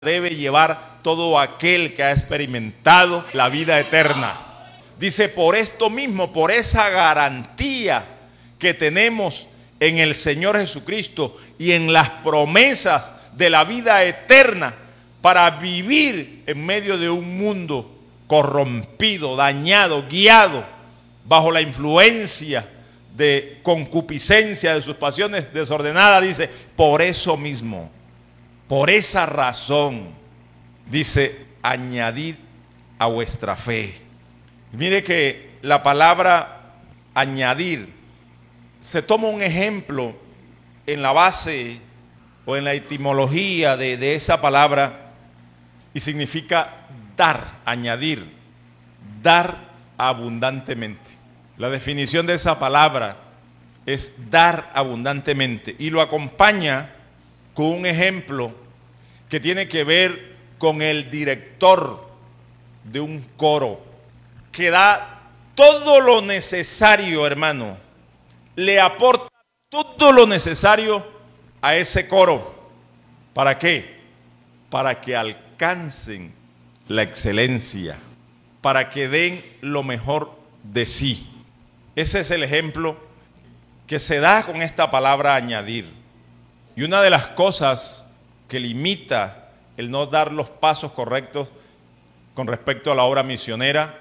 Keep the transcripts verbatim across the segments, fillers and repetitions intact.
debe llevar todo aquel que ha experimentado la vida eterna. Dice, por esto mismo, por esa garantía que tenemos en el Señor Jesucristo y en las promesas de la vida eterna, para vivir en medio de un mundo corrompido, dañado, guiado bajo la influencia de concupiscencia de sus pasiones desordenadas. Dice, por eso mismo, por esa razón, dice, añadid a vuestra fe. Mire que la palabra añadir se toma un ejemplo en la base o en la etimología de, de esa palabra y significa dar, añadir, dar abundantemente. La definición de esa palabra es dar abundantemente y lo acompaña con un ejemplo que tiene que ver con el director de un coro que da todo lo necesario, hermano, le aporta todo lo necesario a ese coro. ¿Para qué? Para que alcancen la excelencia, para que den lo mejor de sí. Ese es el ejemplo que se da con esta palabra añadir. Y una de las cosas que limita el no dar los pasos correctos con respecto a la obra misionera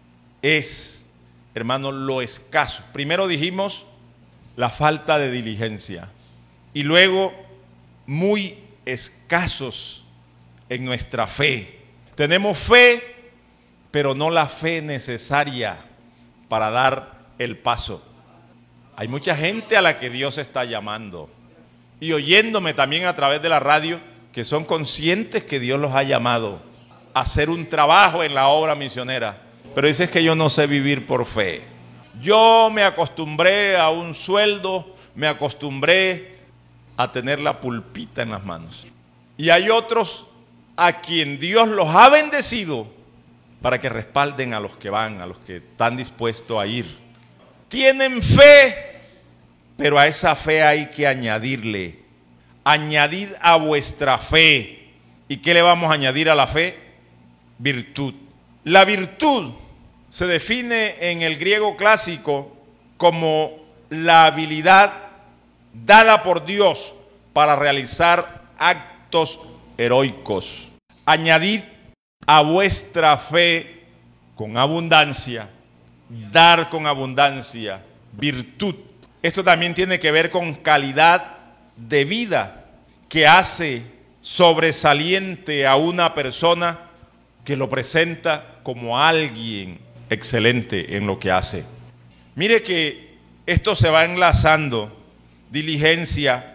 es, hermano, lo escaso. Primero dijimos la falta de diligencia y luego muy escasos en nuestra fe. Tenemos fe, pero no la fe necesaria para dar el paso. Hay mucha gente a la que Dios está llamando y oyéndome también a través de la radio, que son conscientes que Dios los ha llamado a hacer un trabajo en la obra misionera, pero dices que yo no sé vivir por fe. Yo me acostumbré a un sueldo, me acostumbré a tener la pulpita en las manos. Y hay otros a quien Dios los ha bendecido para que respalden a los que van, a los que están dispuestos a ir. Tienen fe, pero a esa fe hay que añadirle. Añadid a vuestra fe. ¿Y qué le vamos a añadir a la fe? Virtud. La virtud se define en el griego clásico como la habilidad dada por Dios para realizar actos heroicos. Añadid a vuestra fe con abundancia, dar con abundancia, virtud. Esto también tiene que ver con calidad de vida que hace sobresaliente a una persona que lo presenta como alguien excelente en lo que hace. Mire que esto se va enlazando, diligencia,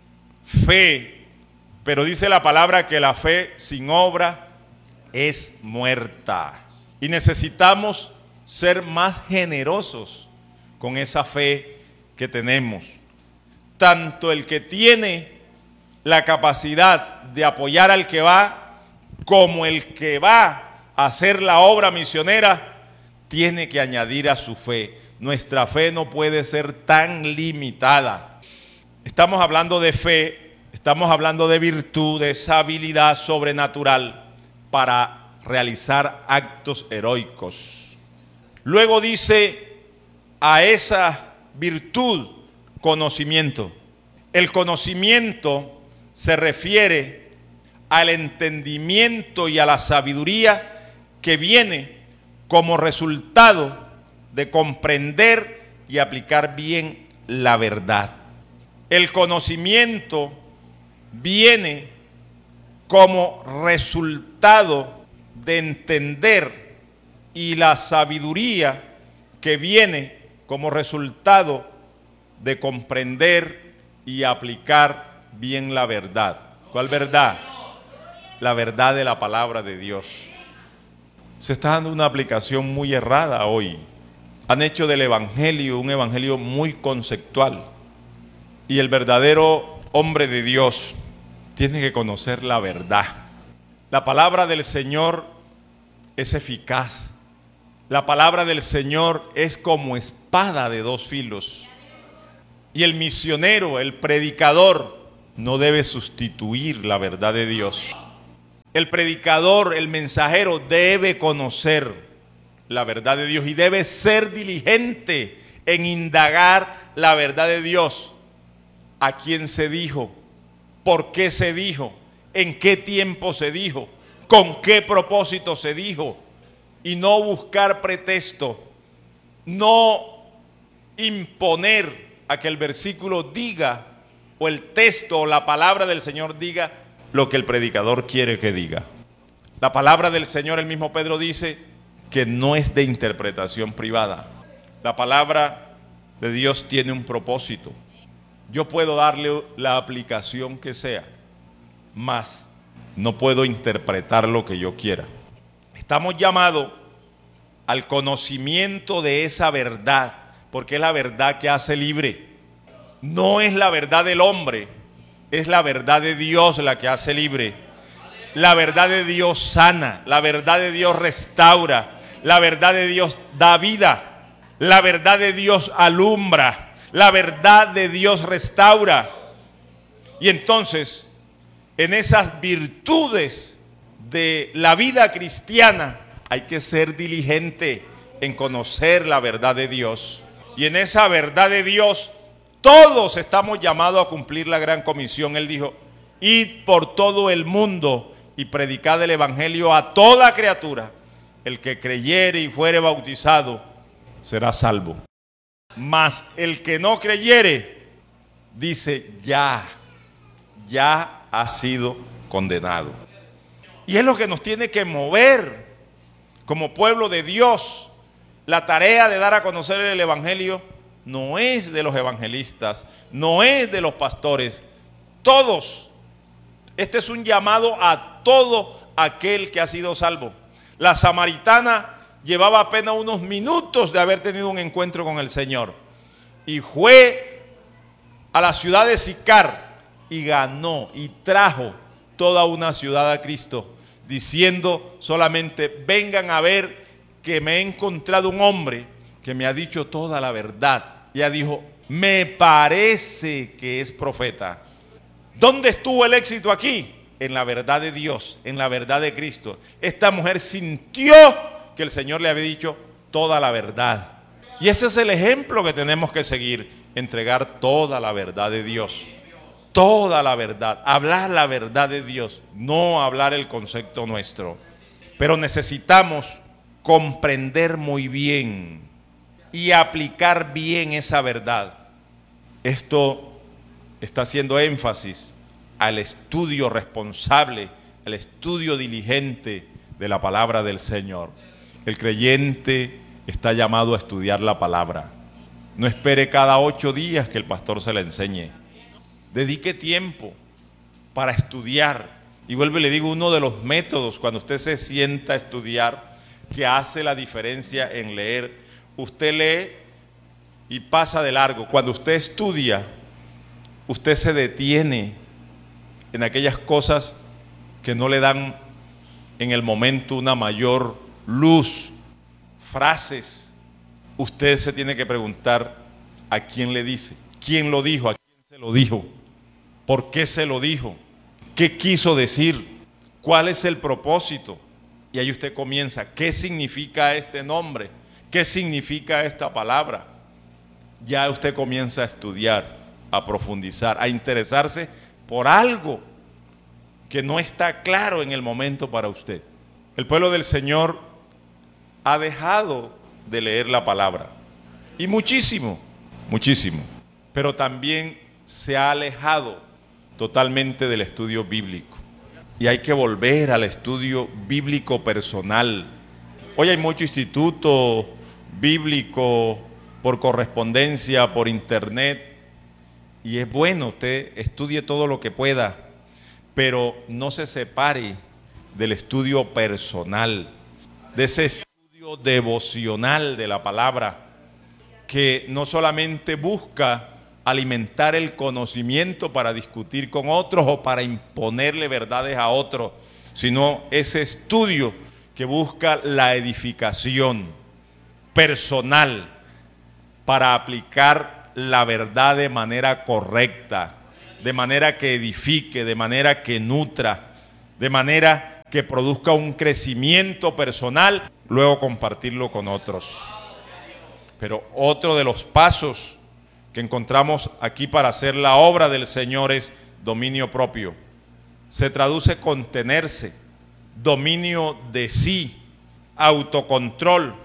fe, pero dice la palabra que la fe sin obra es muerta. Y necesitamos ser más generosos con esa fe que tenemos. Tanto el que tiene la capacidad de apoyar al que va, como el que va a hacer la obra misionera, tiene que añadir a su fe. Nuestra fe no puede ser tan limitada. Estamos hablando de fe, estamos hablando de virtud, de esa habilidad sobrenatural para realizar actos heroicos. Luego dice a esa virtud, conocimiento. El conocimiento se refiere al entendimiento y a la sabiduría que viene como resultado de comprender y aplicar bien la verdad. El conocimiento viene como resultado de entender y la sabiduría que viene como resultado de comprender y aplicar bien la verdad. ¿Cuál verdad? La verdad de la palabra de Dios. Se está dando una aplicación muy errada hoy. Han hecho del evangelio un evangelio muy conceptual. Y el verdadero hombre de Dios tiene que conocer la verdad. La palabra del Señor es eficaz. La palabra del Señor es como espada de dos filos. Y el misionero, el predicador, no debe sustituir la verdad de Dios. El predicador, el mensajero debe conocer la verdad de Dios y debe ser diligente en indagar la verdad de Dios. ¿A quién se dijo? ¿Por qué se dijo? ¿En qué tiempo se dijo? ¿Con qué propósito se dijo? Y no buscar pretexto, no imponer a que el versículo diga, o el texto o la palabra del Señor diga lo que el predicador quiere que diga. La palabra del Señor, el mismo Pedro dice que no es de interpretación privada. La palabra de Dios tiene un propósito. Yo puedo darle la aplicación que sea, mas no puedo interpretar lo que yo quiera. Estamos llamados al conocimiento de esa verdad, porque es la verdad que hace libre. No es la verdad del hombre, es la verdad de Dios la que hace libre. La verdad de Dios sana, la verdad de Dios restaura, la verdad de Dios da vida, la verdad de Dios alumbra, la verdad de Dios restaura. Y entonces, en esas virtudes de la vida cristiana, hay que ser diligente en conocer la verdad de Dios. Y en esa verdad de Dios, todos estamos llamados a cumplir la gran comisión. Él dijo, id por todo el mundo y predicad el evangelio a toda criatura. El que creyere y fuere bautizado será salvo. Mas el que no creyere, dice, ya, ya ha sido condenado. Y es lo que nos tiene que mover como pueblo de Dios. La tarea de dar a conocer el evangelio no es de los evangelistas, no es de los pastores. Todos. Este es un llamado a todo aquel que ha sido salvo. La samaritana llevaba apenas unos minutos de haber tenido un encuentro con el Señor. Y fue a la ciudad de Sicar y ganó y trajo toda una ciudad a Cristo, diciendo solamente, vengan a ver que me he encontrado un hombre que me ha dicho toda la verdad. Ella dijo, me parece que es profeta. ¿Dónde estuvo el éxito aquí? En la verdad de Dios, en la verdad de Cristo. Esta mujer sintió que el Señor le había dicho toda la verdad. Y ese es el ejemplo que tenemos que seguir, entregar toda la verdad de Dios. Toda la verdad, hablar la verdad de Dios, no hablar el concepto nuestro. Pero necesitamos comprender muy bien y aplicar bien esa verdad. Esto está haciendo énfasis al estudio responsable, al estudio diligente de la palabra del Señor. El creyente está llamado a estudiar la palabra. No espere cada ocho días que el pastor se la enseñe. Dedique tiempo para estudiar. Y vuelvo y le digo, uno de los métodos cuando usted se sienta a estudiar, que hace la diferencia en leer. Usted lee y pasa de largo. Cuando usted estudia, usted se detiene en aquellas cosas que no le dan en el momento una mayor luz, frases. Usted se tiene que preguntar a quién le dice, quién lo dijo, a quién se lo dijo, por qué se lo dijo, qué quiso decir, cuál es el propósito. Y ahí usted comienza, ¿qué significa este nombre? ¿Qué significa esta palabra? Ya usted comienza a estudiar, a profundizar, a interesarse por algo que no está claro en el momento para usted. El pueblo del Señor ha dejado de leer la palabra, y muchísimo, muchísimo, pero también se ha alejado totalmente del estudio bíblico. Y hay que volver al estudio bíblico personal. Hoy hay mucho instituto bíblico por correspondencia, por internet, y es bueno, usted estudie todo lo que pueda, pero no se separe del estudio personal, de ese estudio devocional de la palabra, que no solamente busca alimentar el conocimiento para discutir con otros o para imponerle verdades a otros, sino ese estudio que busca la edificación personal para aplicar la verdad de manera correcta, de manera que edifique, de manera que nutra, de manera que produzca un crecimiento personal, luego compartirlo con otros. Pero otro de los pasos que encontramos aquí para hacer la obra del Señor es dominio propio. Se traduce contenerse, dominio de sí, autocontrol,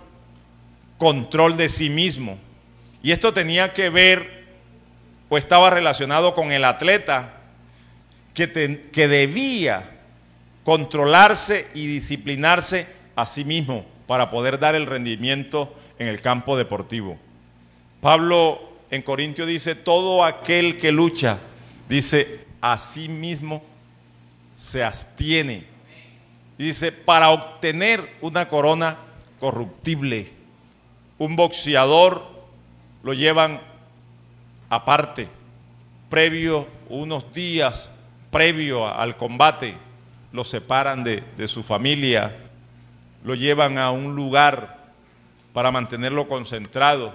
control de sí mismo. Y esto tenía que ver o estaba relacionado con el atleta que, te, que debía controlarse y disciplinarse a sí mismo para poder dar el rendimiento en el campo deportivo. Pablo en Corintios dice, todo aquel que lucha, dice, a sí mismo se abstiene. Dice, para obtener una corona corruptible. Un boxeador lo llevan aparte, previo, unos días previo al combate, lo separan de, de su familia, lo llevan a un lugar para mantenerlo concentrado.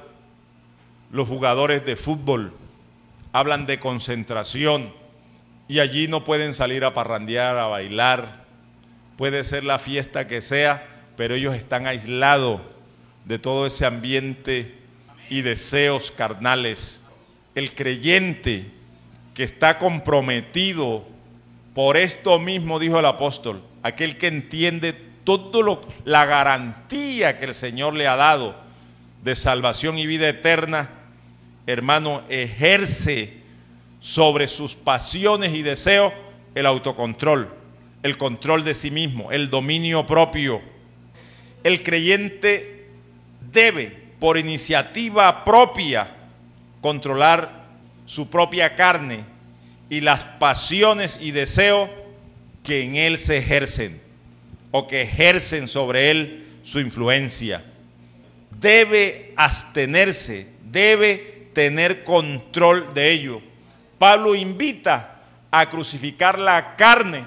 Los jugadores de fútbol hablan de concentración y allí no pueden salir a parrandear, a bailar. Puede ser la fiesta que sea, pero ellos están aislados de todo ese ambiente y deseos carnales. El creyente que está comprometido por esto mismo, dijo el apóstol, aquel que entiende todo lo, la garantía que el Señor le ha dado de salvación y vida eterna, hermano, ejerce sobre sus pasiones y deseos el autocontrol, el control de sí mismo, el dominio propio. El creyente debe, por iniciativa propia, controlar su propia carne y las pasiones y deseos que en él se ejercen o que ejercen sobre él su influencia. Debe abstenerse, debe tener control de ello. Pablo invita a crucificar la carne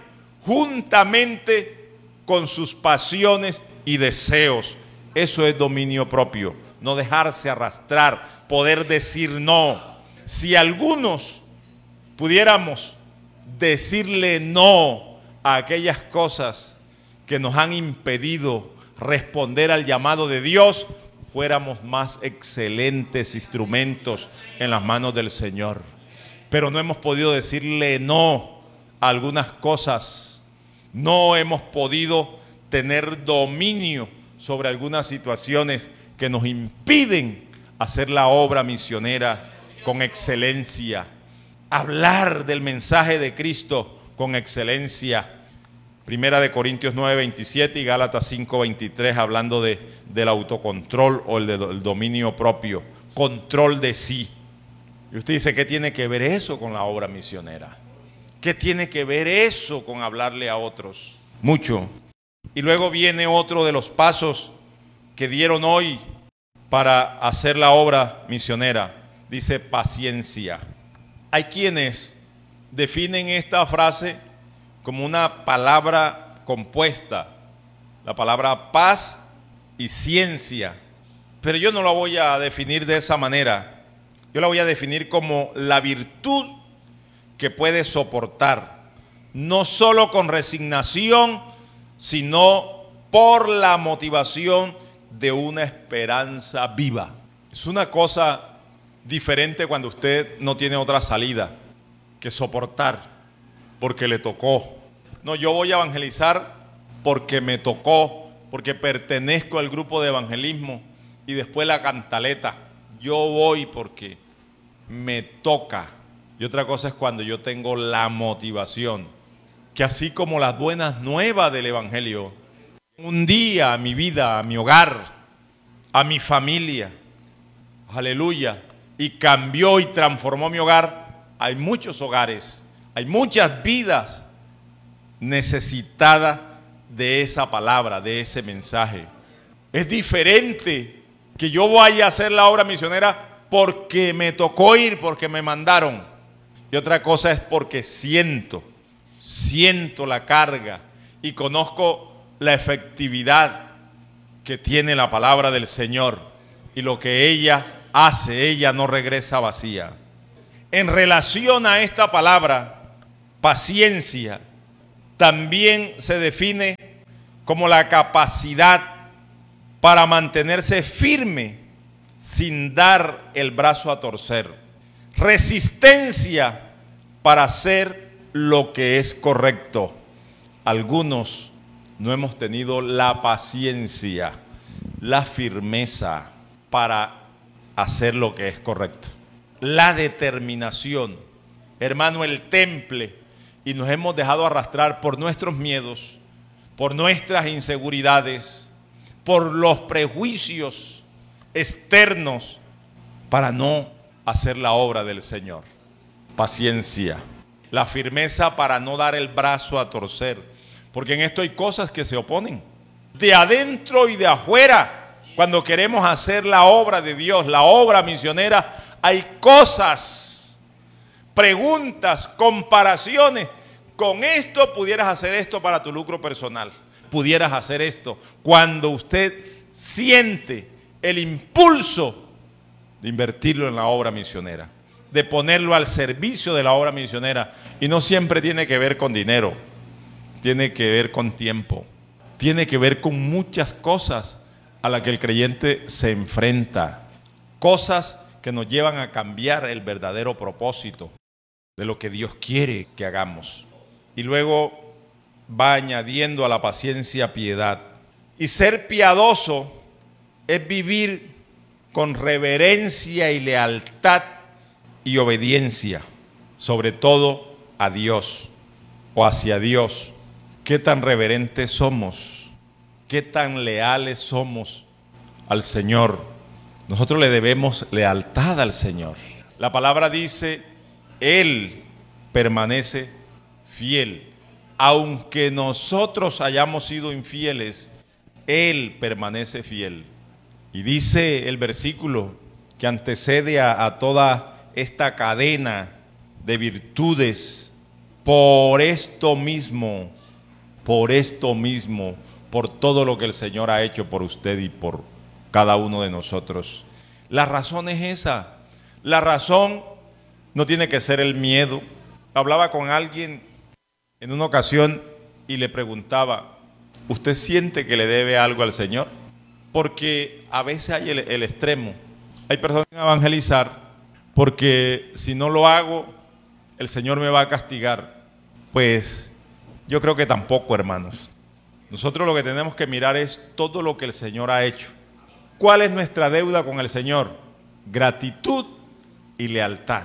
juntamente con sus pasiones y deseos. Eso es dominio propio, no dejarse arrastrar, poder decir no. Si algunos pudiéramos decirle no a aquellas cosas que nos han impedido responder al llamado de Dios, fuéramos más excelentes instrumentos en las manos del Señor. Pero no hemos podido decirle no a algunas cosas. No hemos podido tener dominio sobre algunas situaciones que nos impiden hacer la obra misionera con excelencia. Hablar del mensaje de Cristo con excelencia. Primera de Corintios nueve veintisiete y Gálatas cinco veintitrés, hablando de, del autocontrol o el del dominio propio, control de sí. Y usted dice, ¿qué tiene que ver eso con la obra misionera? ¿Qué tiene que ver eso con hablarle a otros? Mucho. Y luego viene otro de los pasos que dieron hoy para hacer la obra misionera. Dice paciencia. Hay quienes definen esta frase como una palabra compuesta, la palabra paz y ciencia, pero yo no la voy a definir de esa manera. Yo la voy a definir como la virtud que puede soportar, no solo con resignación, sino por la motivación de una esperanza viva. Es una cosa diferente cuando usted no tiene otra salida que soportar, porque le tocó. No, yo voy a evangelizar porque me tocó, porque pertenezco al grupo de evangelismo, y después la cantaleta. Yo voy porque me toca. Y otra cosa es cuando yo tengo la motivación, que así como las buenas nuevas del evangelio, un día a mi vida, a mi hogar, a mi familia, aleluya, y cambió y transformó mi hogar. Hay muchos hogares, hay muchas vidas necesitadas de esa palabra, de ese mensaje. Es diferente que yo vaya a hacer la obra misionera porque me tocó ir, porque me mandaron. Y otra cosa es porque siento, siento la carga y conozco la efectividad que tiene la palabra del Señor. Y lo que ella hace, ella no regresa vacía. En relación a esta palabra, paciencia, también se define como la capacidad para mantenerse firme sin dar el brazo a torcer. Resistencia para hacer lo que es correcto. Algunos no hemos tenido la paciencia, la firmeza para hacer lo que es correcto. La determinación. Hermano, el temple, y nos hemos dejado arrastrar por nuestros miedos, por nuestras inseguridades, por los prejuicios externos, para no hacer la obra del Señor. Paciencia, la firmeza para no dar el brazo a torcer, porque en esto hay cosas que se oponen, de adentro y de afuera. Cuando queremos hacer la obra de Dios, la obra misionera, hay cosas, preguntas, comparaciones. Con esto pudieras hacer esto para tu lucro personal. Pudieras hacer esto cuando usted siente el impulso de invertirlo en la obra misionera, de ponerlo al servicio de la obra misionera. Y no siempre tiene que ver con dinero, tiene que ver con tiempo, tiene que ver con muchas cosas a las que el creyente se enfrenta, cosas que nos llevan a cambiar el verdadero propósito de lo que Dios quiere que hagamos. Y luego va añadiendo a la paciencia piedad. Y ser piadoso es vivir con reverencia y lealtad y obediencia, sobre todo a Dios o hacia Dios. ¿Qué tan reverentes somos? ¿Qué tan leales somos al Señor? Nosotros le debemos lealtad al Señor. La palabra dice, Él permanece fiel. Aunque nosotros hayamos sido infieles, Él permanece fiel. Y dice el versículo que antecede a, a toda esta cadena de virtudes, por esto mismo, por esto mismo, por todo lo que el Señor ha hecho por usted y por cada uno de nosotros. La razón es esa. La razón no tiene que ser el miedo. Hablaba con alguien en una ocasión y le preguntaba, ¿usted siente que le debe algo al Señor? Porque a veces hay el, el extremo. Hay personas que van a evangelizar porque si no lo hago, el Señor me va a castigar. Pues yo creo que tampoco, hermanos. Nosotros lo que tenemos que mirar es todo lo que el Señor ha hecho. ¿Cuál es nuestra deuda con el Señor? Gratitud y lealtad.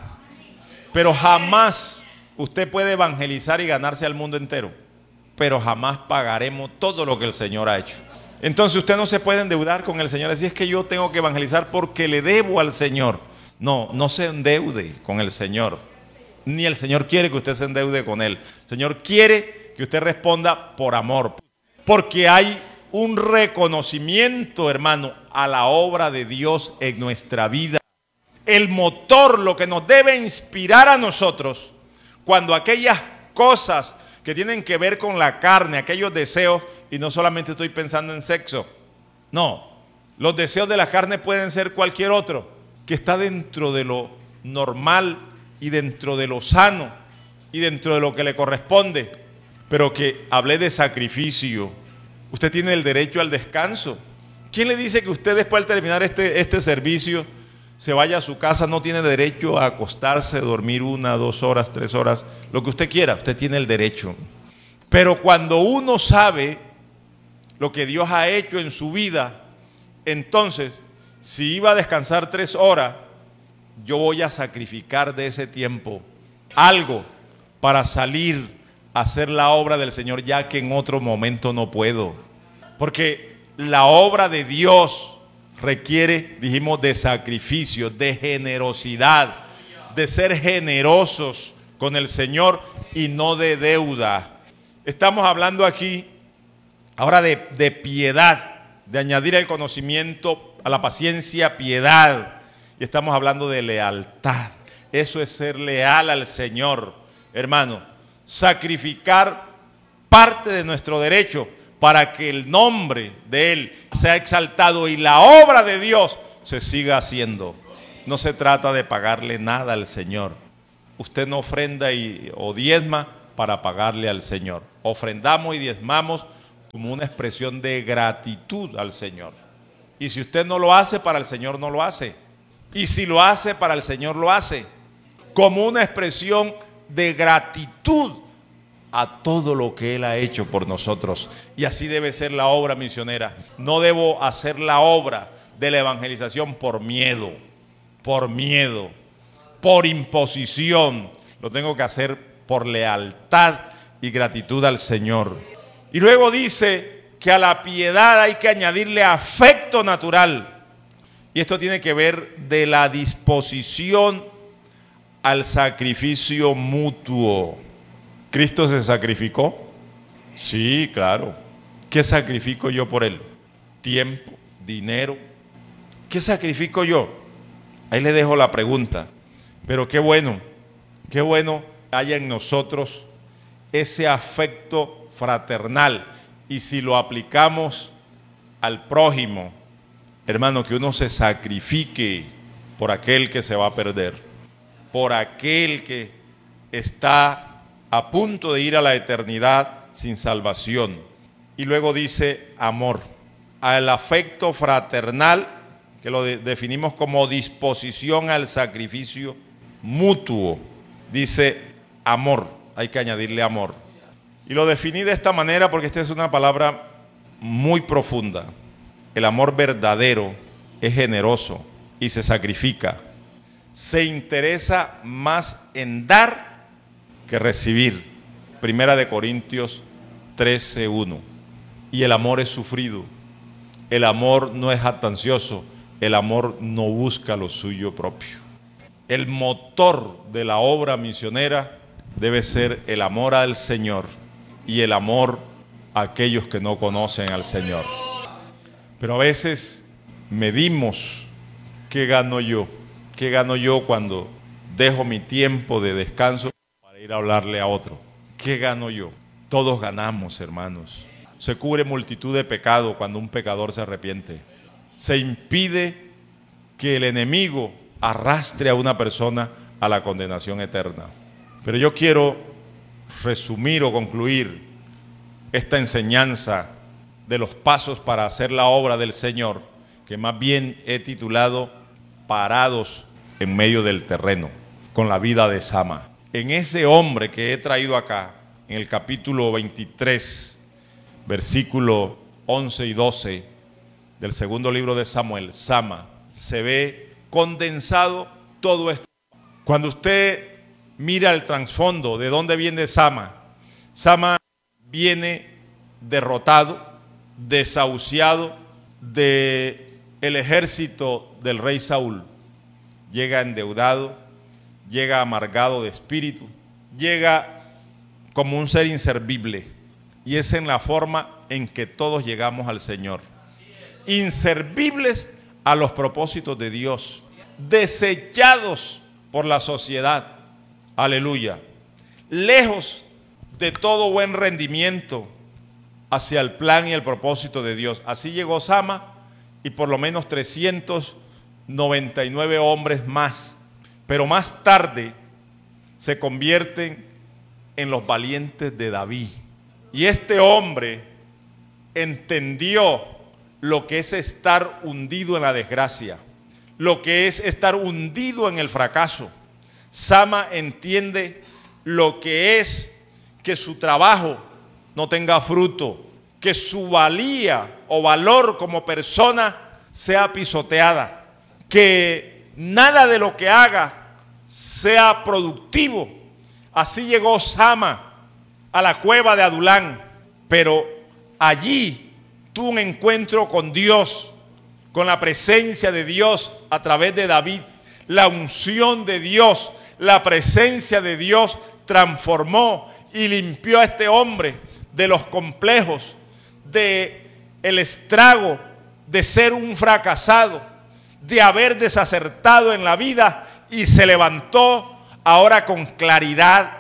Pero jamás usted puede evangelizar y ganarse al mundo entero, pero jamás pagaremos todo lo que el Señor ha hecho. Entonces usted no se puede endeudar con el Señor. Así es que yo tengo que evangelizar porque le debo al Señor. No, no se endeude con el Señor. Ni el Señor quiere que usted se endeude con Él. El Señor quiere que usted responda por amor. Porque hay un reconocimiento, hermano, a la obra de Dios en nuestra vida. El motor, lo que nos debe inspirar a nosotros, cuando aquellas cosas que tienen que ver con la carne, aquellos deseos, y no solamente estoy pensando en sexo, no, los deseos de la carne pueden ser cualquier otro, que está dentro de lo normal y dentro de lo sano y dentro de lo que le corresponde, pero que hablé de sacrificio. Usted tiene el derecho al descanso. ¿Quién le dice que usted después de terminar este, este servicio se vaya a su casa? No tiene derecho a acostarse, dormir una, dos horas, tres horas, lo que usted quiera. Usted tiene el derecho. Pero cuando uno sabe lo que Dios ha hecho en su vida, entonces, si iba a descansar tres horas, yo voy a sacrificar de ese tiempo algo para salir a hacer la obra del Señor, ya que en otro momento no puedo. Porque la obra de Dios requiere, dijimos, de sacrificio, de generosidad, de ser generosos con el Señor y no de deuda. Estamos hablando aquí ahora de, de piedad, de añadir el conocimiento a la paciencia, piedad. Y estamos hablando de lealtad. Eso es ser leal al Señor, hermano. Sacrificar parte de nuestro derecho para que el nombre de Él sea exaltado y la obra de Dios se siga haciendo. No se trata de pagarle nada al Señor. Usted no ofrenda y, o diezma para pagarle al Señor. Ofrendamos y diezmamos como una expresión de gratitud al Señor. Y si usted no lo hace, para el Señor no lo hace. Y si lo hace, para el Señor lo hace. Como una expresión de gratitud a todo lo que Él ha hecho por nosotros. Y así debe ser la obra misionera. No debo hacer la obra de la evangelización por miedo, por miedo, por imposición. Lo tengo que hacer por lealtad y gratitud al Señor. Y luego dice que a la piedad hay que añadirle afecto natural. Y esto tiene que ver de la disposición al sacrificio mutuo. ¿Cristo se sacrificó? Sí, claro. ¿Qué sacrifico yo por Él? Tiempo, dinero. ¿Qué sacrifico yo? Ahí le dejo la pregunta. Pero qué bueno, qué bueno haya en nosotros ese afecto fraternal. Y si lo aplicamos al prójimo, hermano, que uno se sacrifique por aquel que se va a perder, por aquel que está a punto de ir a la eternidad sin salvación. Y luego dice amor. Al afecto fraternal, que lo de, definimos como disposición al sacrificio mutuo, dice amor. Hay que añadirle amor. Y lo definí de esta manera porque esta es una palabra muy profunda. El amor verdadero es generoso y se sacrifica. Se interesa más en dar que recibir. Primera de Corintios trece uno. Y el amor es sufrido. El amor no es jactancioso. El amor no busca lo suyo propio. El motor de la obra misionera debe ser el amor al Señor y el amor a aquellos que no conocen al Señor. Pero a veces medimos qué gano yo, qué gano yo cuando dejo mi tiempo de descanso para ir a hablarle a otro. ¿Qué gano yo? Todos ganamos, hermanos. Se cubre multitud de pecados cuando un pecador se arrepiente. Se impide que el enemigo arrastre a una persona a la condenación eterna. Pero yo quiero resumir o concluir esta enseñanza de los pasos para hacer la obra del Señor, que más bien he titulado Parados en medio del terreno, con la vida de Sama. En ese hombre que he traído acá, en el capítulo veintitrés, versículo once y doce del segundo libro de Samuel, Sama, se ve condensado todo esto. Cuando usted mira el trasfondo de dónde viene Sama, Sama viene derrotado, desahuciado del ejército del rey Saúl. Llega endeudado, llega amargado de espíritu, llega como un ser inservible. Y es en la forma en que todos llegamos al Señor. Inservibles a los propósitos de Dios, desechados por la sociedad. Aleluya. Lejos de todo buen rendimiento hacia el plan y el propósito de Dios. Así llegó Sama y por lo menos trescientos noventa y nueve hombres más. Pero más tarde se convierten en los valientes de David. Y este hombre entendió lo que es estar hundido en la desgracia, lo que es estar hundido en el fracaso. Sama entiende lo que es que su trabajo no tenga fruto, que su valía o valor como persona sea pisoteada, que nada de lo que haga sea productivo. Así llegó Sama a la cueva de Adulán, pero allí tuvo un encuentro con Dios, con la presencia de Dios a través de David. La unción de Dios, la presencia de Dios transformó y limpió a este hombre de los complejos, de el estrago de ser un fracasado, de haber desacertado en la vida, y se levantó ahora con claridad,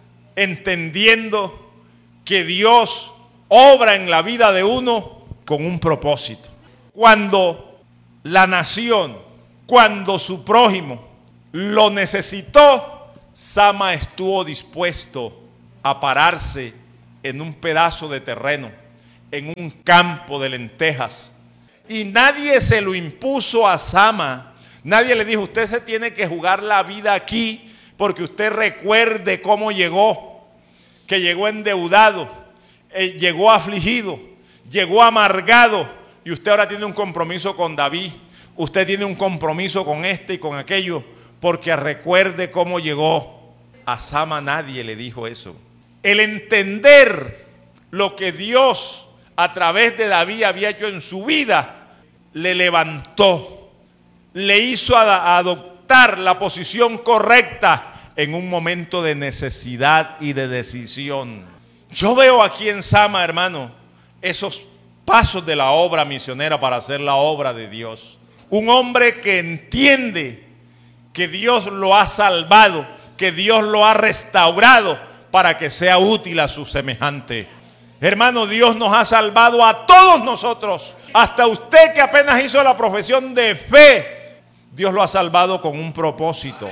entendiendo que Dios obra en la vida de uno con un propósito. Cuando la nación, cuando su prójimo lo necesitó, Sama estuvo dispuesto a pararse en un pedazo de terreno, en un campo de lentejas. Y nadie se lo impuso a Sama. Nadie le dijo, usted se tiene que jugar la vida aquí porque usted recuerde cómo llegó, que llegó endeudado, eh, llegó afligido, llegó amargado y usted ahora tiene un compromiso con David, usted tiene un compromiso con este y con aquello porque recuerde cómo llegó. A Sama nadie le dijo eso. El entender lo que Dios a través de David había hecho en su vida le levantó, le hizo adoptar la posición correcta en un momento de necesidad y de decisión. Yo veo aquí en Sama, hermano, esos pasos de la obra misionera para hacer la obra de Dios. Un hombre que entiende que Dios lo ha salvado, que Dios lo ha restaurado para que sea útil a su semejante. Hermano, Dios nos ha salvado a todos nosotros. Hasta usted que apenas hizo la profesión de fe, Dios lo ha salvado con un propósito.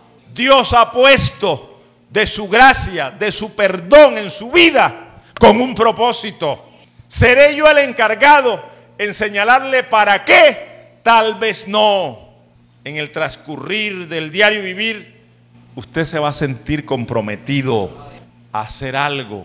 Dios ha puesto de su gracia, de su perdón en su vida con un propósito. ¿Seré yo el encargado en señalarle para qué? Tal vez no. En el transcurrir del diario vivir, usted se va a sentir comprometido a hacer algo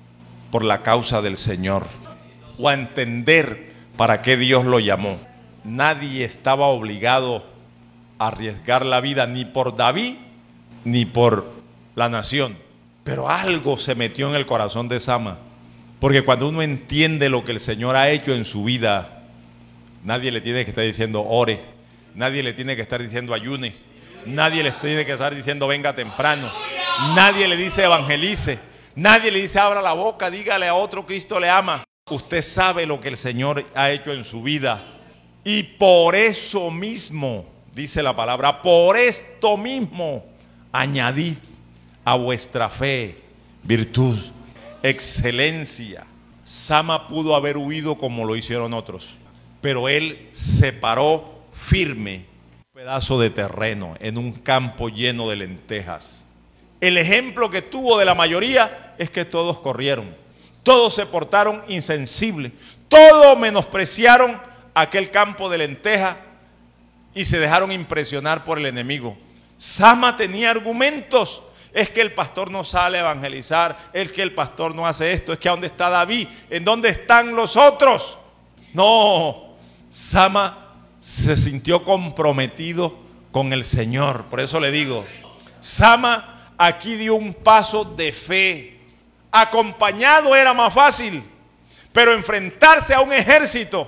por la causa del Señor o a entender para qué Dios lo llamó. Nadie estaba obligado a arriesgar la vida ni por David ni por la nación, pero algo se metió en el corazón de Sama, porque cuando uno entiende lo que el Señor ha hecho en su vida, nadie le tiene que estar diciendo ore, nadie le tiene que estar diciendo ayune, nadie le tiene que estar diciendo venga temprano, nadie le dice evangelice, nadie le dice abra la boca, dígale a otro Cristo le ama. Usted sabe lo que el Señor ha hecho en su vida y por eso mismo, dice la palabra, por esto mismo añadid a vuestra fe virtud, excelencia. Sama pudo haber huido como lo hicieron otros, pero él se paró firme, un pedazo de terreno en un campo lleno de lentejas. El ejemplo que tuvo de la mayoría es que todos corrieron, todos se portaron insensibles, todos menospreciaron aquel campo de lentejas y se dejaron impresionar por el enemigo. Sama tenía argumentos. Es que el pastor no sale a evangelizar, es que el pastor no hace esto, es que ¿dónde está David? ¿En dónde están los otros? No, Sama se sintió comprometido con el Señor. Por eso le digo, Sama aquí dio un paso de fe. Acompañado era más fácil, pero enfrentarse a un ejército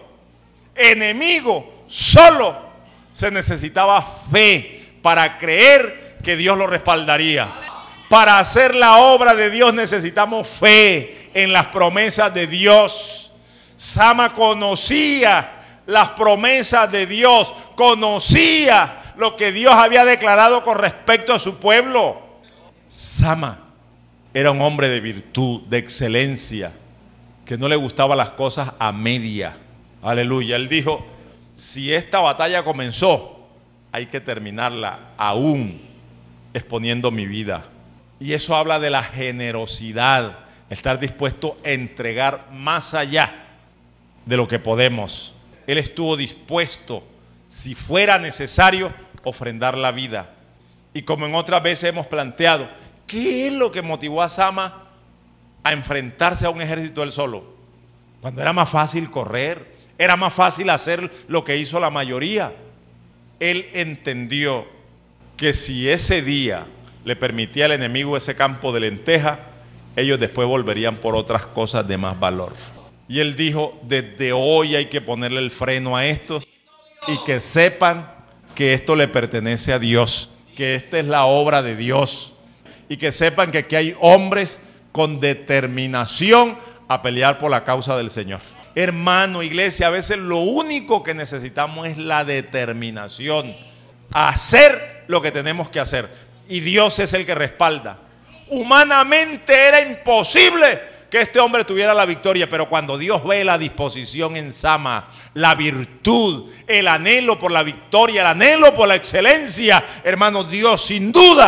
enemigo solo se necesitaba fe para creer que Dios lo respaldaría. Para hacer la obra de Dios necesitamos fe en las promesas de Dios. Sama conocía las promesas de Dios, conocía lo que Dios había declarado con respecto a su pueblo. Sama era un hombre de virtud, de excelencia, que no le gustaban las cosas a media. Aleluya. Él dijo, si esta batalla comenzó, hay que terminarla aún exponiendo mi vida. Y eso habla de la generosidad, estar dispuesto a entregar más allá de lo que podemos. Él estuvo dispuesto, si fuera necesario, ofrendar la vida. Y como en otras veces hemos planteado, ¿qué es lo que motivó a Sama a enfrentarse a un ejército él solo? Cuando era más fácil correr, era más fácil hacer lo que hizo la mayoría. Él entendió que si ese día le permitía al enemigo ese campo de lenteja, ellos después volverían por otras cosas de más valor. Y él dijo, desde hoy hay que ponerle el freno a esto y que sepan que esto le pertenece a Dios, que esta es la obra de Dios y que sepan que aquí hay hombres con determinación a pelear por la causa del Señor. Hermano, iglesia, a veces lo único que necesitamos es la determinación a hacer lo que tenemos que hacer. Y Dios es el que respalda. Humanamente era imposible que este hombre tuviera la victoria, pero cuando Dios ve la disposición en Sama, la virtud, el anhelo por la victoria, el anhelo por la excelencia, hermano, Dios sin duda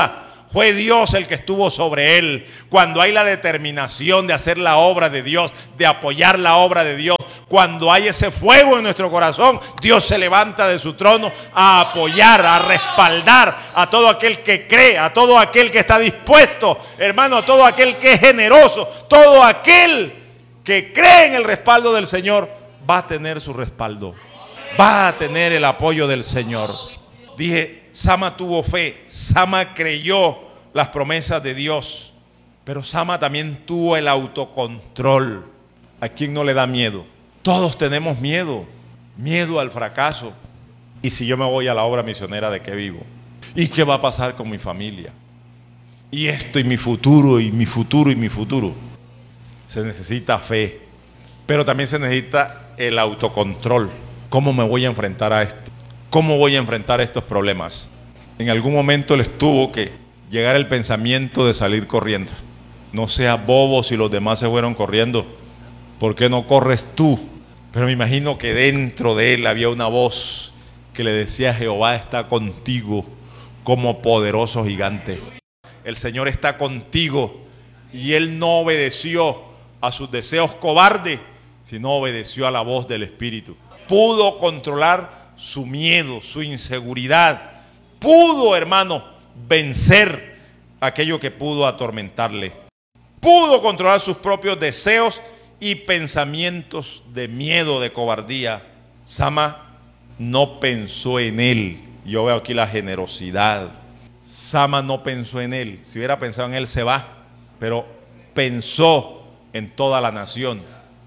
fue Dios el que estuvo sobre él. Cuando hay la determinación de hacer la obra de Dios, de apoyar la obra de Dios, cuando hay ese fuego en nuestro corazón, Dios se levanta de su trono a apoyar, a respaldar a todo aquel que cree, a todo aquel que está dispuesto, hermano, a todo aquel que es generoso, todo aquel que cree en el respaldo del Señor, va a tener su respaldo, va a tener el apoyo del Señor. Dije, Sama tuvo fe, Sama creyó las promesas de Dios, pero Sama también tuvo el autocontrol. ¿A quién no le da miedo? Todos tenemos miedo, miedo al fracaso. ¿Y si yo me voy a la obra misionera, de qué vivo? ¿Y qué va a pasar con mi familia? Y esto y mi futuro, y mi futuro, y mi futuro. Se necesita fe, pero también se necesita el autocontrol. ¿Cómo me voy a enfrentar a esto? ¿Cómo voy a enfrentar estos problemas? En algún momento les tuvo que llegar el pensamiento de salir corriendo. No seas bobo si los demás se fueron corriendo. ¿Por qué no corres tú? Pero me imagino que dentro de él había una voz que le decía: Jehová está contigo como poderoso gigante. El Señor está contigo. Y él no obedeció a sus deseos cobardes, sino obedeció a la voz del Espíritu. Pudo controlar su miedo, su inseguridad. Pudo, hermano, vencer aquello que pudo atormentarle. Pudo controlar sus propios deseos y pensamientos de miedo, de cobardía. Sama no pensó en él. Yo veo aquí la generosidad. Sama no pensó en él. Si hubiera pensado en él, se va. Pero pensó en toda la nación.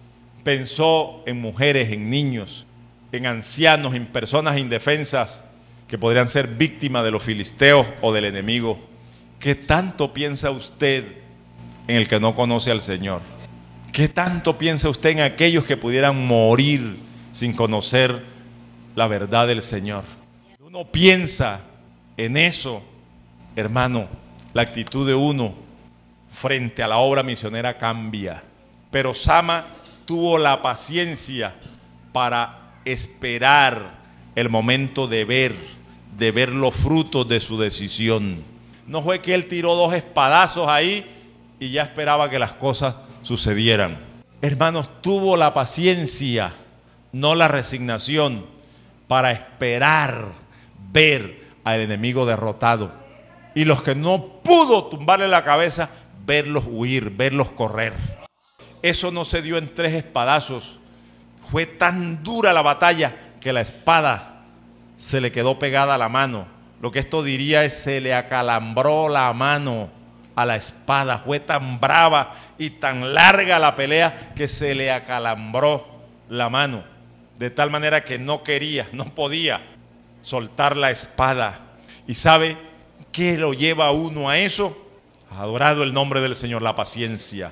Pensó en mujeres, en niños, en ancianos, en personas indefensas que podrían ser víctimas de los filisteos o del enemigo. ¿Qué tanto piensa usted en el que no conoce al Señor? ¿Qué tanto piensa usted en aquellos que pudieran morir sin conocer la verdad del Señor? Uno piensa en eso, hermano, la actitud de uno frente a la obra misionera cambia. Pero Sama tuvo la paciencia para esperar el momento de ver, de ver los frutos de su decisión. No fue que él tiró dos espadazos ahí y ya esperaba que las cosas sucedieran. Hermanos, tuvo la paciencia, no la resignación, para esperar ver al enemigo derrotado. Y los que no pudo tumbarle la cabeza, verlos huir, verlos correr. Eso no se dio en tres espadazos. Fue tan dura la batalla que la espada se le quedó pegada a la mano. Lo que esto diría es: se le acalambró la mano a la espada. Fue tan brava y tan larga la pelea que se le acalambró la mano, de tal manera que no quería, no podía soltar la espada. ¿Y sabe qué lo lleva a uno a eso? Adorado el nombre del Señor, la paciencia.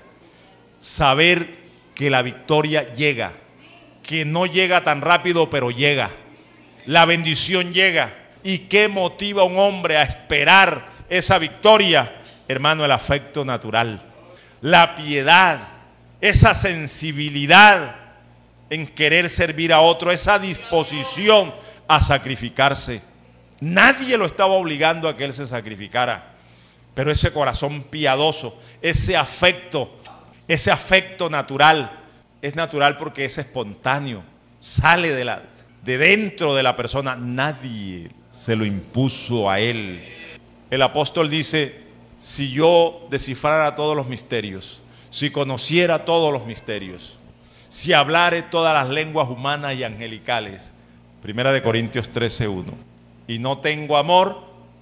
Saber que la victoria llega, que no llega tan rápido, pero llega. La bendición llega. ¿Y qué motiva a un hombre a esperar esa victoria? Hermano, el afecto natural, la piedad, esa sensibilidad en querer servir a otro, esa disposición a sacrificarse. Nadie lo estaba obligando a que él se sacrificara, pero ese corazón piadoso, ese afecto, ese afecto natural, es natural porque es espontáneo, sale de, la, de dentro de la persona. Nadie se lo impuso a él. El apóstol dice: si yo descifrara todos los misterios, si conociera todos los misterios, si hablare todas las lenguas humanas y angelicales, Primera de Corintios trece uno, y no tengo amor,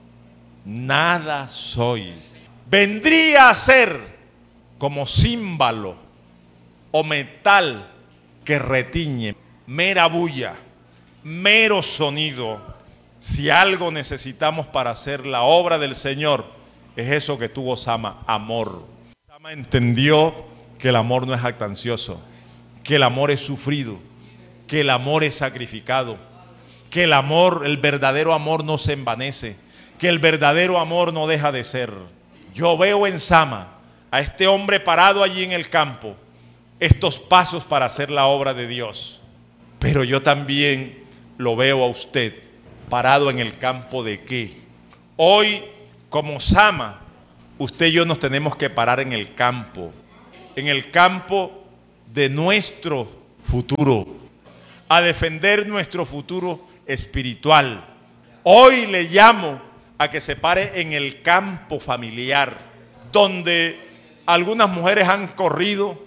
nada soy. Vendría a ser como címbalo o metal que retiñe, mera bulla, mero sonido. Si algo necesitamos para hacer la obra del Señor, es eso que tuvo Sama: amor. Sama entendió que el amor no es jactancioso, que el amor es sufrido, que el amor es sacrificado, que el amor, el verdadero amor no se envanece, que el verdadero amor no deja de ser. Yo veo en Sama a este hombre parado allí en el campo, estos pasos para hacer la obra de Dios. Pero yo también lo veo a usted parado en el campo de qué. Hoy, como Sama, usted y yo nos tenemos que parar en el campo, en el campo de nuestro futuro, a defender nuestro futuro espiritual. Hoy le llamo a que se pare en el campo familiar, donde algunas mujeres han corrido,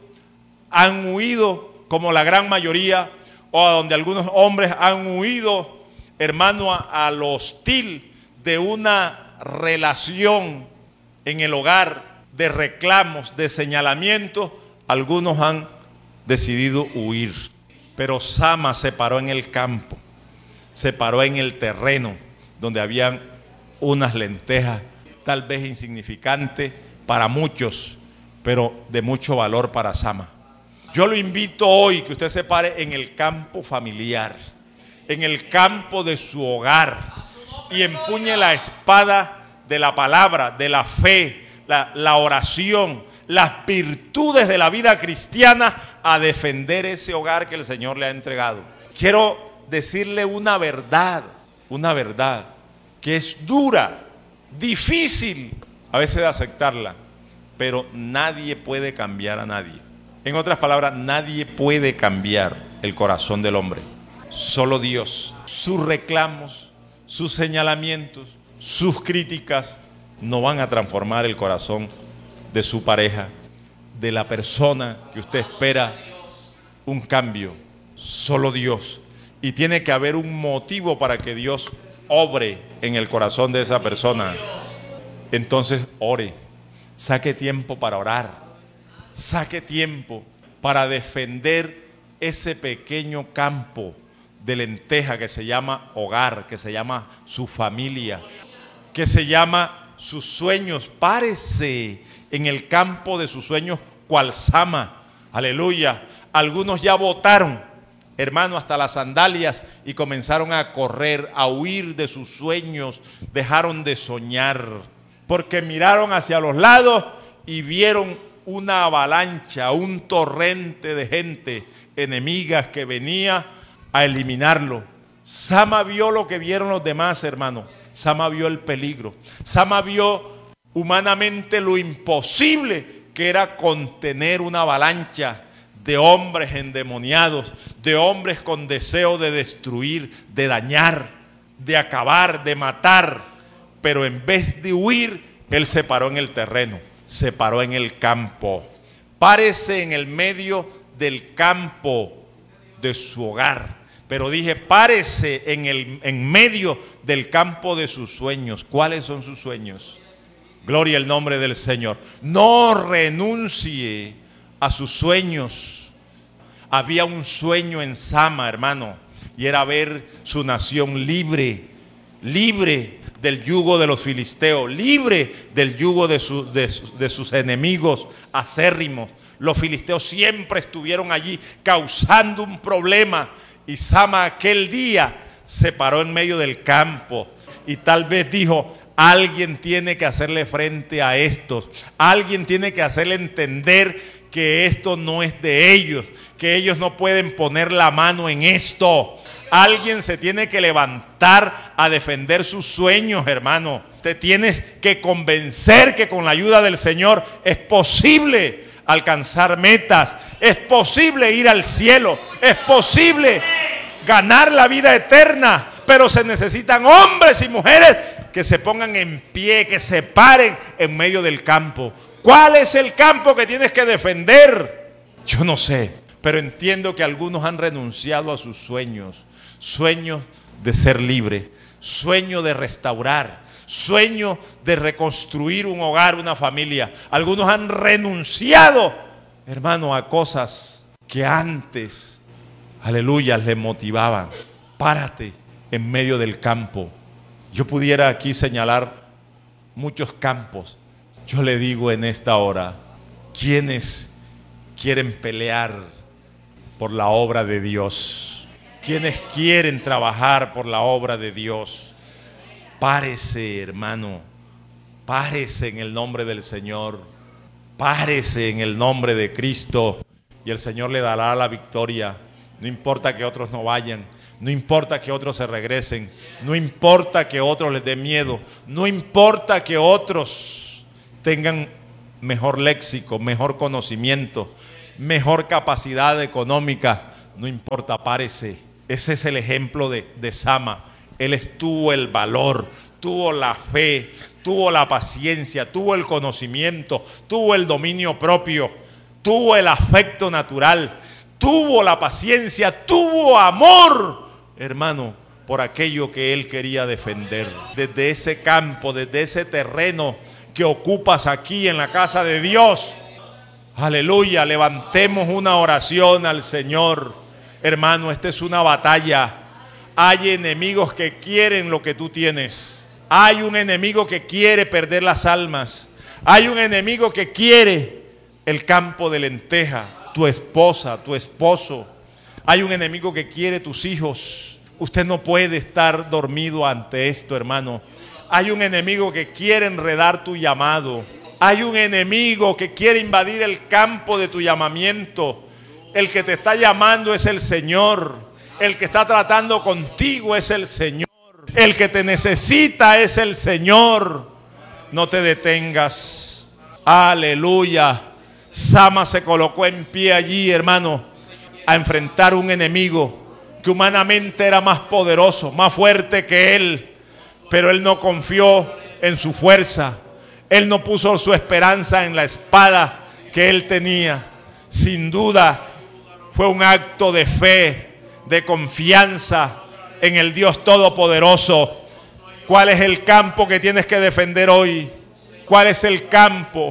han huido como la gran mayoría, o a donde algunos hombres han huido, hermano, a, a lo hostil de una relación en el hogar, de reclamos, de señalamientos. Algunos han decidido huir, pero Sama se paró en el campo, se paró en el terreno donde habían unas lentejas, tal vez insignificantes para muchos, pero de mucho valor para Sama. Yo lo invito hoy que usted se pare en el campo familiar, en el campo de su hogar, y empuñe la espada de la palabra, de la fe, la, la oración, las virtudes de la vida cristiana, a defender ese hogar que el Señor le ha entregado. Quiero decirle una verdad, una verdad que es dura, difícil a veces de aceptarla, pero nadie puede cambiar a nadie. En otras palabras, nadie puede cambiar el corazón del hombre, solo Dios. Sus reclamos, sus señalamientos, sus críticas no van a transformar el corazón de su pareja, de la persona que usted espera un cambio. Solo Dios. Y tiene que haber un motivo para que Dios obre en el corazón de esa persona. Entonces ore, saque tiempo para orar, saque tiempo para defender ese pequeño campo de lenteja que se llama hogar, que se llama su familia, que se llama sus sueños. Párese en el campo de sus sueños cual Sama. Aleluya. Algunos ya botaron, hermano, hasta las sandalias y comenzaron a correr, a huir de sus sueños. Dejaron de soñar porque miraron hacia los lados y vieron una avalancha, un torrente de gente enemigas que venía a eliminarlo. Sama vio lo que vieron los demás, hermano. Sama vio el peligro. Sama vio humanamente lo imposible que era contener una avalancha de hombres endemoniados, de hombres con deseo de destruir, de dañar, de acabar, de matar. Pero en vez de huir, él se paró en el terreno, se paró en el campo. Párese en el medio del campo de su hogar. Pero dije, párese en, el, en medio del campo de sus sueños. ¿Cuáles son sus sueños? Gloria al nombre del Señor. No renuncie a sus sueños. Había un sueño en Sama, hermano, y era ver su nación libre, libre del yugo de los filisteos, libre del yugo de, su, de, de sus enemigos acérrimos. Los filisteos siempre estuvieron allí causando un problema, y Sama aquel día se paró en medio del campo y tal vez dijo: alguien tiene que hacerle frente a estos, alguien tiene que hacerle entender que esto no es de ellos, que ellos no pueden poner la mano en esto. Alguien se tiene que levantar a defender sus sueños, hermano. Te tienes que convencer que con la ayuda del Señor es posible alcanzar metas, es posible ir al cielo, es posible ganar la vida eterna, pero se necesitan hombres y mujeres que se pongan en pie, que se paren en medio del campo. ¿Cuál es el campo que tienes que defender? Yo no sé, pero entiendo que algunos han renunciado a sus sueños, sueños de ser libre, sueño de restaurar, sueño de reconstruir un hogar, una familia. Algunos han renunciado, hermano, a cosas que antes, aleluya, les motivaban. Párate en medio del campo. Yo pudiera aquí señalar muchos campos. Yo le digo en esta hora, ¿quiénes quieren pelear por la obra de Dios? ¿Quiénes quieren trabajar por la obra de Dios? Párese, hermano, párese en el nombre del Señor, párese en el nombre de Cristo y el Señor le dará la victoria. No importa que otros no vayan, No importa que otros se regresen, no importa que otros les dé miedo, no importa que otros tengan mejor léxico, mejor conocimiento, mejor capacidad económica, no importa, párese. Ese es el ejemplo de, de Sama. Él tuvo el valor, tuvo la fe, tuvo la paciencia, tuvo el conocimiento, tuvo el dominio propio, tuvo el afecto natural, tuvo la paciencia, tuvo amor, hermano, por aquello que él quería defender. Desde ese campo, desde ese terreno que ocupas aquí en la casa de Dios, aleluya, levantemos una oración al Señor. Hermano, esta es una batalla. Hay enemigos que quieren lo que tú tienes. Hay un enemigo que quiere perder las almas. Hay un enemigo que quiere el campo de lenteja, tu esposa, tu esposo. Hay un enemigo que quiere tus hijos. Usted no puede estar dormido ante esto, hermano. Hay un enemigo que quiere enredar tu llamado. Hay un enemigo que quiere invadir el campo de tu llamamiento. El que te está llamando es el Señor. El que está tratando contigo es el Señor. El que te necesita es el Señor. No te detengas. Aleluya. Sama se colocó en pie allí, hermano, a enfrentar un enemigo que humanamente era más poderoso, más fuerte que él. Pero él no confió en su fuerza. Él no puso su esperanza en la espada que él tenía. Sin duda, fue un acto de fe, de confianza en el Dios Todopoderoso. ¿Cuál es el campo que tienes que defender hoy? ¿Cuál es el campo?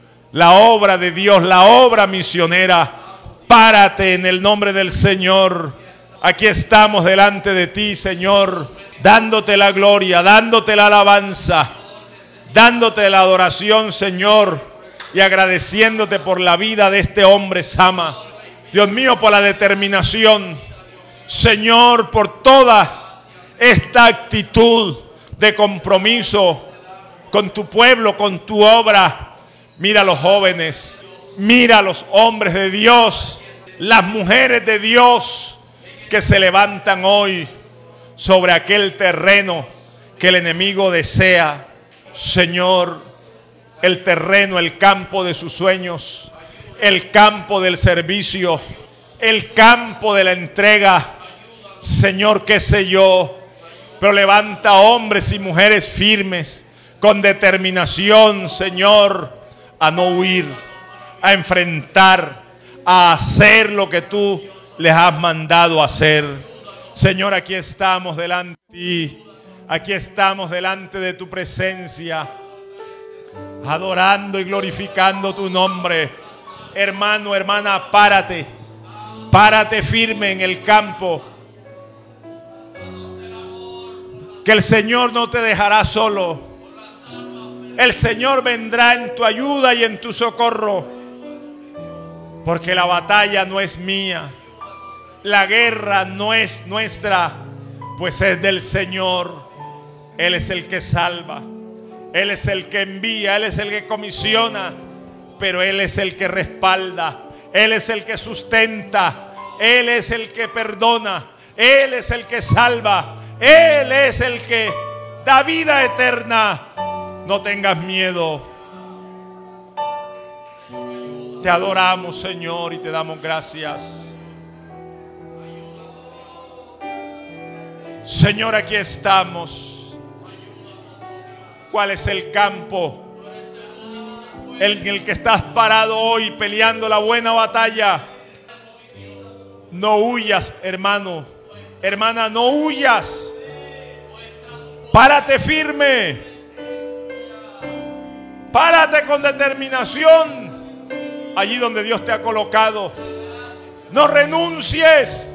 La obra de Dios, la obra misionera. Párate en el nombre del Señor. Aquí estamos delante de ti, Señor, dándote la gloria, dándote la alabanza, dándote la adoración, Señor, y agradeciéndote por la vida de este hombre, Sama. Dios mío, por la determinación, Señor, por toda esta actitud de compromiso con tu pueblo, con tu obra. Mira a los jóvenes, mira a los hombres de Dios, las mujeres de Dios que se levantan hoy sobre aquel terreno que el enemigo desea. Señor, el terreno, el campo de sus sueños, el campo del servicio, el campo de la entrega. Señor, qué sé yo, pero levanta hombres y mujeres firmes, con determinación, Señor, a no huir, a enfrentar, a hacer lo que tú les has mandado hacer. Señor, aquí estamos delante de ti, aquí estamos delante de tu presencia, adorando y glorificando tu nombre. Hermano, hermana, párate, párate firme en el campo, que el Señor no te dejará solo. El Señor vendrá en tu ayuda y en tu socorro, porque la batalla no es mía, la guerra no es nuestra, pues es del Señor. Él es el que salva, Él es el que envía, Él es el que comisiona, pero Él es el que respalda, Él es el que sustenta, Él es el que perdona, Él es el que salva, Él es el que da vida eterna. No tengas miedo. Te adoramos, Señor, y te damos gracias. Señor, aquí estamos. ¿Cuál es el campo en el que estás parado hoy peleando la buena batalla? No huyas, hermano, hermana, no huyas. Párate firme. Párate con determinación allí donde Dios te ha colocado. No renuncies.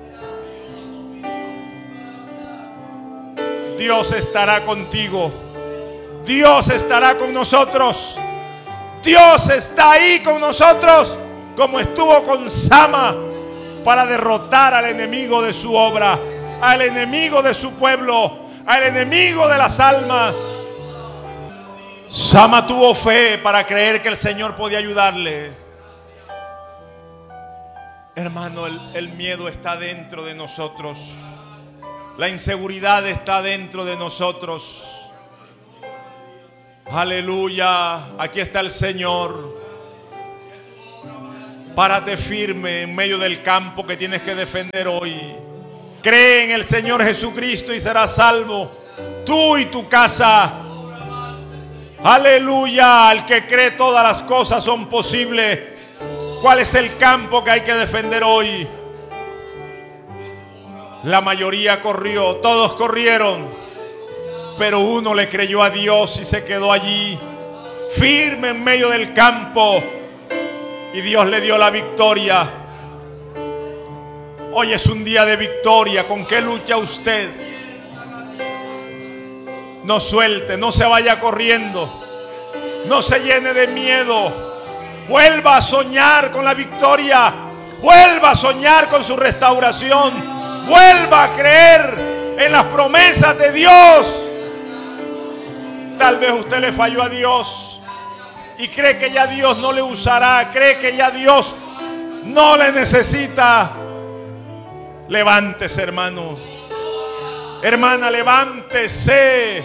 Dios estará contigo. Dios estará con nosotros. Dios está ahí con nosotros, como estuvo con Sama, para derrotar al enemigo de su obra, al enemigo de su pueblo, al enemigo de las almas. Sama tuvo fe para creer que el Señor podía ayudarle. Hermano, el, el miedo está dentro de nosotros. La inseguridad está dentro de nosotros. Aleluya. Aquí está el Señor. Párate firme en medio del campo que tienes que defender hoy. Cree en el Señor Jesucristo y serás salvo, tú y tu casa. Aleluya. El que cree todas las cosas son posibles. ¿Cuál es el campo que hay que defender hoy? La mayoría corrió, todos corrieron, pero uno le creyó a Dios y se quedó allí, firme en medio del campo, y Dios le dio la victoria. Hoy es un día de victoria. ¿Con qué lucha usted? No suelte, no se vaya corriendo, no se llene de miedo. Vuelva a soñar con la victoria, vuelva a soñar con su restauración. Vuelva a creer en las promesas de Dios. Tal vez usted le falló a Dios y cree que ya Dios no le usará, cree que ya Dios no le necesita. Levántese, hermano. Hermana, levántese.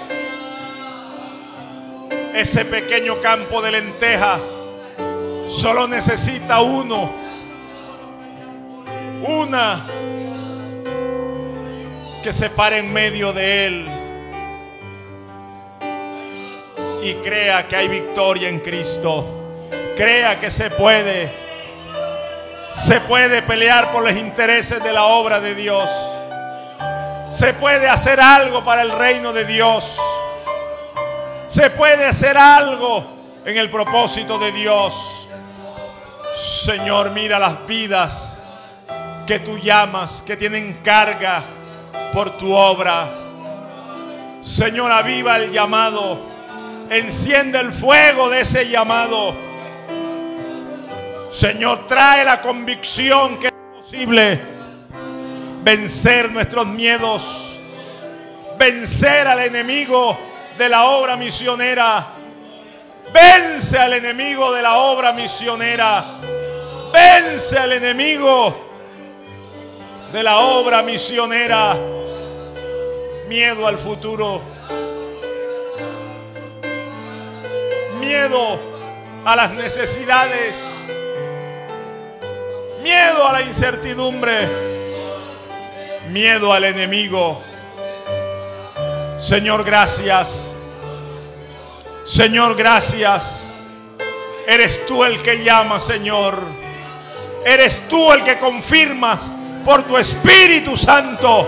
Ese pequeño campo de lenteja solo necesita uno, una que se pare en medio de él y crea que hay victoria en Cristo. Crea que se puede. Se puede pelear por los intereses de la obra de Dios. Se puede hacer algo para el reino de Dios. Se puede hacer algo en el propósito de Dios. Señor, mira las vidas que tú llamas, que tienen carga por tu obra. Señor, aviva el llamado, enciende el fuego de ese llamado. Señor, trae la convicción que es posible vencer nuestros miedos, vencer al enemigo de la obra misionera. Vence al enemigo de la obra misionera. Vence al enemigo de la obra misionera. Miedo al futuro. Miedo a las necesidades. Miedo a la incertidumbre. Miedo al enemigo. Señor, gracias. Señor, gracias. Eres tú el que llama, Señor. Eres tú el que confirmas por tu Espíritu Santo.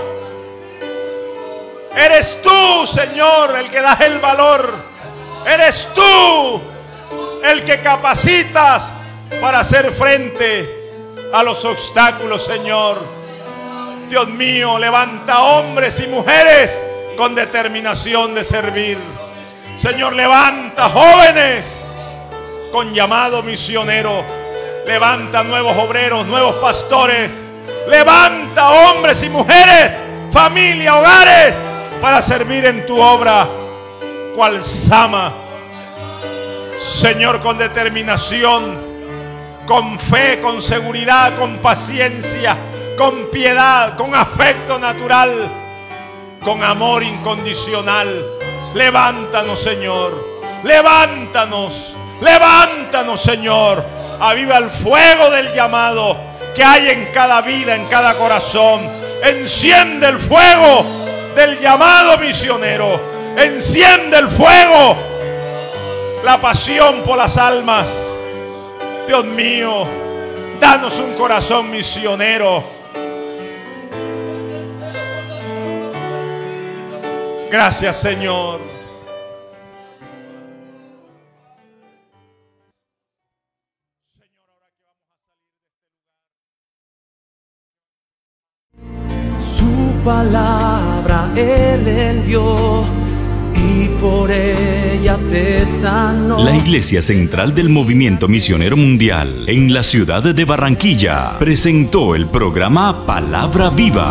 Eres tú, Señor, el que das el valor. Eres tú el que capacitas para hacer frente a los obstáculos, Señor. Dios mío, levanta hombres y mujeres con determinación de servir. Señor, levanta jóvenes con llamado misionero. Levanta nuevos obreros, nuevos pastores. Levanta hombres y mujeres, familia, hogares, para servir en tu obra. Cual Sama. Señor, con determinación, con fe, con seguridad, con paciencia, con piedad, con afecto natural, con amor incondicional. Levántanos, Señor. Levántanos. Levántanos, Señor. Aviva el fuego del llamado que hay en cada vida, en cada corazón. Enciende el fuego del llamado misionero. Enciende el fuego, la pasión por las almas. Dios mío, danos un corazón misionero. Gracias, Señor. Su palabra Él envió y por ella te sanó. La Iglesia Central del Movimiento Misionero Mundial en la ciudad de Barranquilla presentó el programa Palabra Viva.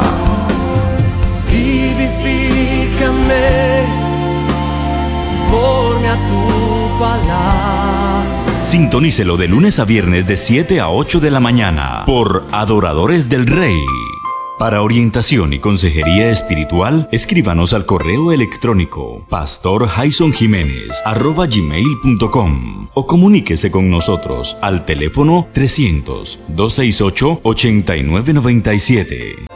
Vivifícame conforme a tu palabra. Sintonícelo de lunes a viernes de siete a ocho de la mañana por Adoradores del Rey. Para orientación y consejería espiritual, escríbanos al correo electrónico pastor jason jiménez arroba gmail punto com o comuníquese con nosotros al teléfono trescientos, doscientos sesenta y ocho, ochenta y nueve noventa y siete.